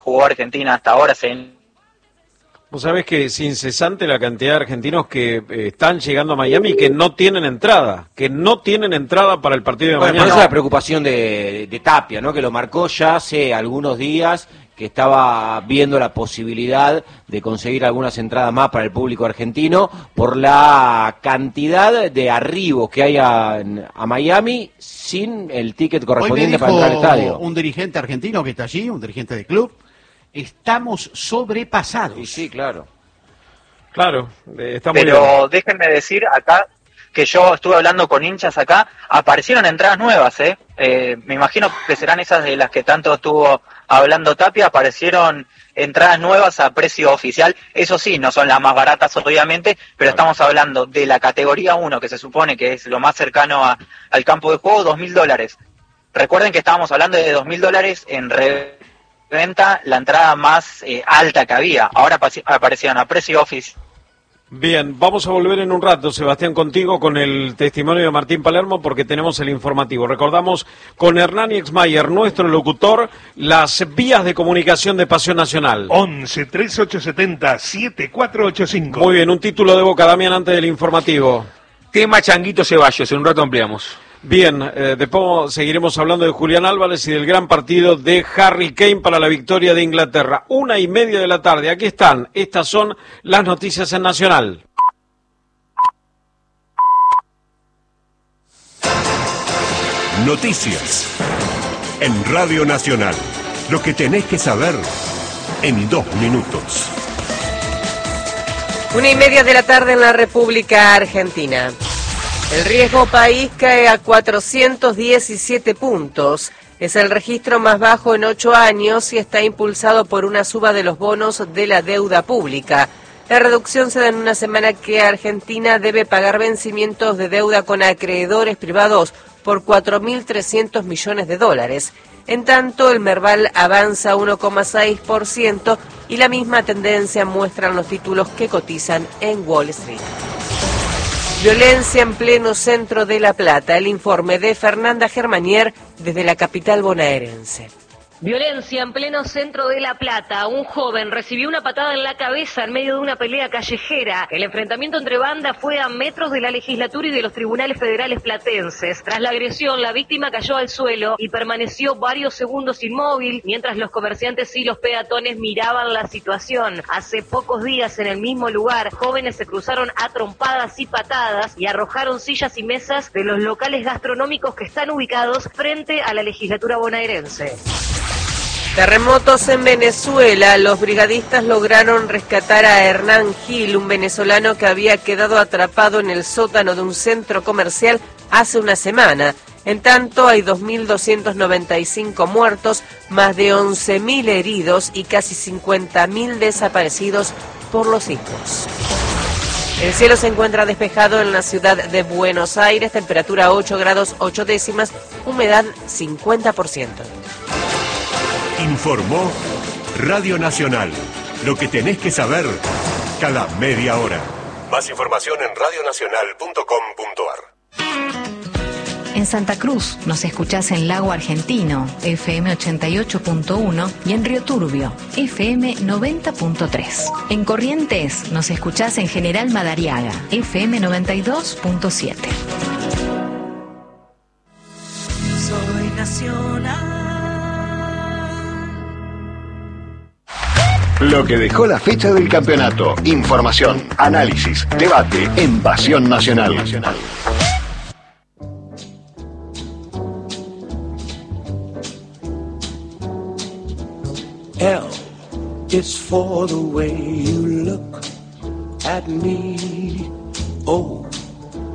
jugó Argentina hasta ahora. Vos sabés que es incesante la cantidad de argentinos que están llegando a Miami y que no tienen entrada, para el partido de mañana. Por eso la preocupación de Tapia, ¿no? Que lo marcó ya hace algunos días, que estaba viendo la posibilidad de conseguir algunas entradas más para el público argentino por la cantidad de arribos que hay a Miami sin el ticket correspondiente para entrar al estadio. Un dirigente argentino que está allí, un dirigente de club, estamos sobrepasados. Sí, claro. Claro, está muy Pero bien. déjenme decir acá que yo estuve hablando con hinchas acá, aparecieron entradas nuevas, me imagino que serán esas de las que tanto estuvo hablando Tapia, aparecieron entradas nuevas a precio oficial, eso sí, no son las más baratas obviamente, pero estamos hablando de la categoría 1, que se supone que es lo más cercano al campo de juego, $2.000. Recuerden que estábamos hablando de $2.000 en reventa, la entrada más alta que había, ahora aparecieron a precio oficial. Bien, vamos a volver en un rato, Sebastián, contigo con el testimonio de Martín Palermo porque tenemos el informativo. Recordamos con Hernán Exmayer, nuestro locutor, las vías de comunicación de Pasión Nacional. 11 3870 7485. Muy bien, un título de Boca, Damián, antes del informativo. Tema Changuito Ceballos, en un rato ampliamos. Bien, después seguiremos hablando de Julián Álvarez y del gran partido de Harry Kane para la victoria de Inglaterra. 1:30 de la tarde, aquí están, estas son las noticias en Nacional. Noticias en Radio Nacional. Lo que tenés que saber en 2 minutos. 1:30 de la tarde en la República Argentina. El riesgo país cae a 417 puntos. Es el registro más bajo en 8 años y está impulsado por una suba de los bonos de la deuda pública. La reducción se da en una semana que Argentina debe pagar vencimientos de deuda con acreedores privados por $4.300 millones. En tanto, el Merval avanza 1,6% y la misma tendencia muestran los títulos que cotizan en Wall Street. Violencia en pleno centro de La Plata. El informe de Fernanda Germanier desde la capital bonaerense. Violencia en pleno centro de La Plata. Un joven recibió una patada en la cabeza en medio de una pelea callejera. El enfrentamiento entre bandas fue a metros de la legislatura y de los tribunales federales platenses. Tras la agresión, la víctima cayó al suelo y permaneció varios segundos inmóvil, mientras los comerciantes y los peatones miraban la situación. Hace pocos días, en el mismo lugar, jóvenes se cruzaron a trompadas y patadas y arrojaron sillas y mesas de los locales gastronómicos que están ubicados frente a la legislatura bonaerense. Terremotos en Venezuela. Los brigadistas lograron rescatar a Hernán Gil, un venezolano que había quedado atrapado en el sótano de un centro comercial hace una semana. En tanto, hay 2.295 muertos, más de 11.000 heridos y casi 50.000 desaparecidos por los sismos. El cielo se encuentra despejado en la ciudad de Buenos Aires, temperatura 8 grados 8 décimas, humedad 50%. Informó Radio Nacional. Lo que tenés que saber cada media hora. Más información en radionacional.com.ar. En Santa Cruz nos escuchás en Lago Argentino, FM 88.1 y en Río Turbio, FM 90.3. En Corrientes nos escuchás en General Madariaga, FM 92.7. Soy nacional. Lo que dejó la fecha del campeonato. Información, análisis, debate en Pasión Nacional. L is for the way you look at me. O